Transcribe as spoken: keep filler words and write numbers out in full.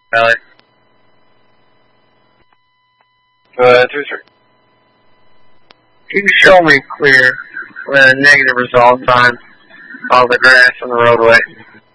Valley. Uh, two, three. Can you show me clear with a negative result on all the grass on the roadway?